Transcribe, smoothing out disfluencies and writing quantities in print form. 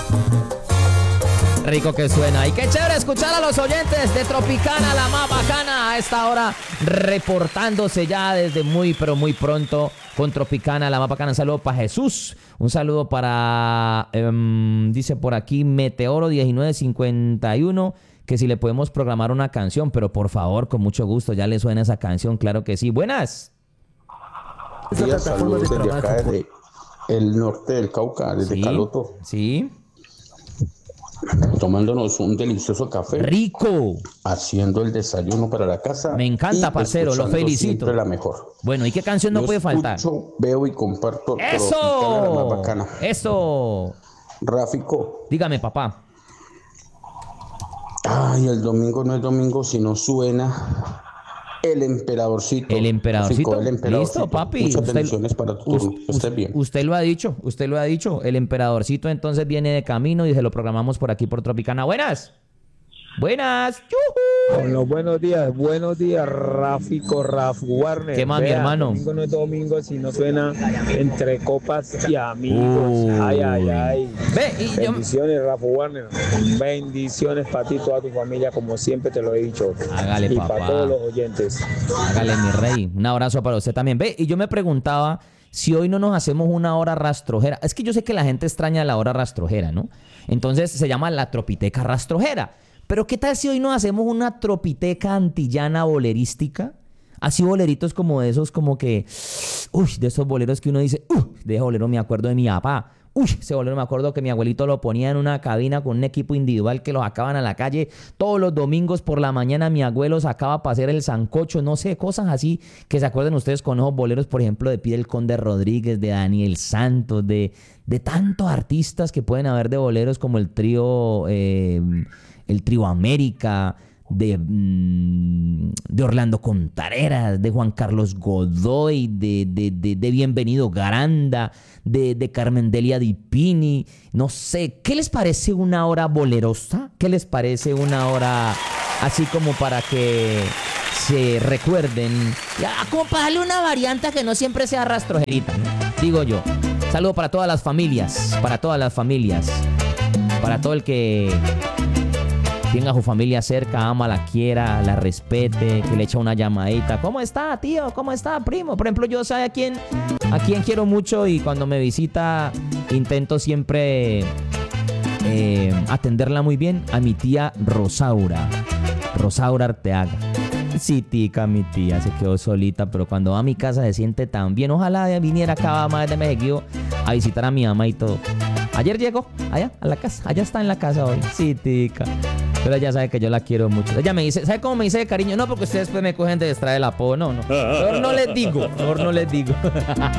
Rico que suena. Y qué chévere escuchar a los oyentes de Tropicana, la más bacana, a esta hora reportándose ya desde muy, pero muy pronto con Tropicana, la más bacana. Un saludo para Jesús. Un saludo para, dice por aquí, Meteoro 1951, que si le podemos programar una canción, pero por favor, con mucho gusto, ya le suena esa canción, claro que sí. Buenas. Saludos desde acá, desde el norte del Cauca, desde Caloto. Sí. Tomándonos un delicioso café. ¡Rico! Haciendo el desayuno para la casa. Me encanta, parcero, lo felicito. Siempre la mejor. Bueno, ¿y qué canción no puede faltar? Veo y comparto. ¡Eso! La más bacana. ¡Eso! Ráfico. Dígame, papá. Ay, el domingo no es domingo, sino suena el emperadorcito. El emperadorcito. Ráfico, el emperadorcito. Listo, papi. Muchas bendiciones para tu turno. Estés bien. Usted lo ha dicho. El emperadorcito entonces viene de camino y se lo programamos por aquí por Tropicana. Buenas. Buenas. ¡Yujú! Con los buenos días, Ráfico, Raf Warner. ¿Qué más, mi hermano? Domingo no es domingo, sino suena entre copas y amigos. Ay. Bendiciones, Raf Warner. Bendiciones para ti y toda tu familia, como siempre te lo he dicho. Hágale, y papá. para todos los oyentes. Hágale, mi rey. Un abrazo para usted también. Ve, y yo me preguntaba si hoy no nos hacemos una hora rastrojera. Es que yo sé que la gente extraña la hora rastrojera, ¿no? Entonces se llama la Tropiteca Rastrojera. Pero ¿qué tal si hoy nos hacemos una tropiteca antillana bolerística? Así boleritos como de esos, como que... Uy, de esos boleros que uno dice... de ese bolero me acuerdo de mi papá. Uy, ese bolero me acuerdo que mi abuelito lo ponía en una cabina con un equipo individual que lo sacaban a la calle. Todos los domingos por la mañana mi abuelo sacaba para hacer el sancocho. No sé, cosas así que se acuerden ustedes con esos boleros, por ejemplo, de Pide el Conde Rodríguez, de Daniel Santos, de tantos artistas que pueden haber de boleros como el trío América, de Orlando Contreras, de Juan Carlos Godoy, de Bienvenido Garanda, de Carmen Delia Dipini. No sé, ¿qué les parece una hora bolerosa? ¿Qué les parece una hora así como para que se recuerden? Ya, como para darle una variante que no siempre sea rastrojerita, digo yo. Saludo para todas las familias, para todo el que tenga a su familia cerca, ama, la quiera, la respete, que le echa una llamadita. ¿Cómo está, tío? ¿Cómo está, primo? Por ejemplo, yo sé a quién quiero mucho y cuando me visita intento siempre atenderla muy bien, a mi tía Rosaura Arteaga. Sí, tica, mi tía se quedó solita, pero cuando va a mi casa se siente tan bien. Ojalá viniera acá más de México a visitar a mi mamá y todo. Ayer llegó allá a la casa, allá está en la casa hoy. Sí, tica. Pero ella sabe que yo la quiero mucho. Ella me dice, ¿sabe cómo me dice de cariño? No, porque ustedes después me cogen de distraer el apodo. No. Mejor no les digo.